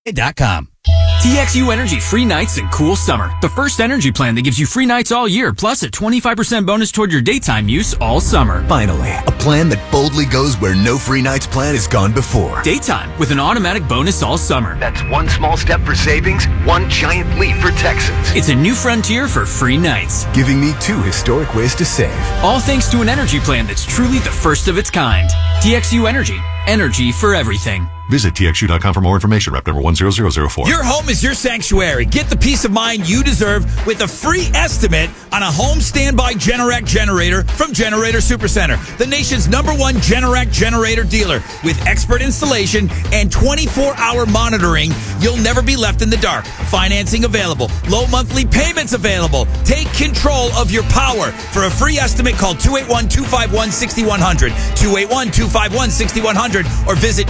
TXU.com. TXU Energy free nights and cool summer. The first energy plan that gives you free nights all year, plus a 25% bonus toward your daytime use all summer. Finally, a plan that boldly goes where no free nights plan has gone before. Daytime with an automatic bonus all summer. That's one small step for savings, one giant leap for Texans. It's a new frontier for free nights. Giving me 2 historic ways to save. All thanks to an energy plan that's truly the first of its kind. TXU Energy. Energy for everything. Visit TXU.com for more information. Rep number 10004. Your home is your sanctuary. Get the peace of mind you deserve with a free estimate on a home standby Generac generator from Generator Supercenter, the nation's #1 Generac generator dealer. With expert installation and 24-hour monitoring, you'll never be left in the dark. Financing available. Low monthly payments available. Take control of your power. For a free estimate, call 281-251-6100, 281-251-6100, or visit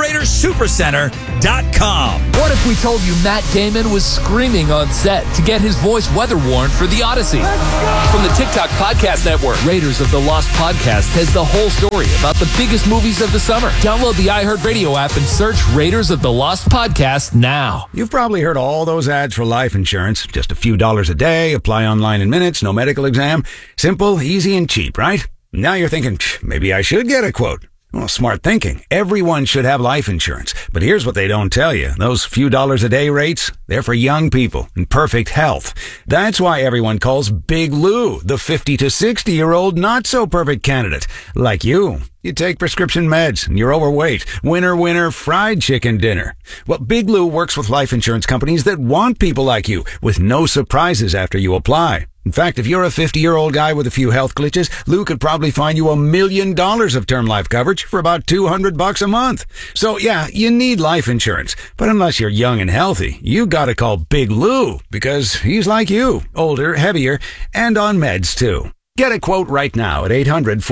GeneratorSupercenter.com. What if we told you Matt Damon was screaming on set to get his voice weather warned for the Odyssey? From the TikTok Podcast Network, Raiders of the Lost Podcast has the whole story about the biggest movies of the summer. Download the iHeartRadio app and search Raiders of the Lost Podcast now. You've probably heard all those ads for life insurance. Just a few dollars a day, apply online in minutes, no medical exam. Simple, easy, and cheap, right? Now you're thinking, maybe I should get a quote. Well, smart thinking. Everyone should have life insurance. But here's what they don't tell you. Those few dollars a day rates, they're for young people in perfect health. That's why everyone calls Big Lou the 50 to 60-year-old not-so-perfect candidate. Like you. You take prescription meds and you're overweight. Winner, fried chicken dinner. Well, Big Lou works with life insurance companies that want people like you with no surprises after you apply. In fact, if you're a 50-year-old guy with a few health glitches, Lou could probably find you $1 million of term life coverage for about $200 a month. So yeah, you need life insurance. But unless you're young and healthy, you gotta call Big Lou because he's like you, older, heavier, and on meds too. Get a quote right now at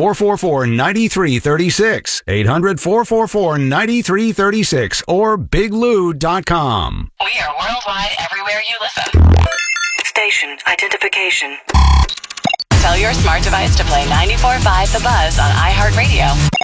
800-444-9336, 800-444-9336, or biglou.com. We are worldwide everywhere you listen. Station identification. Tell your smart device to play 94.5 The Buzz on iHeartRadio.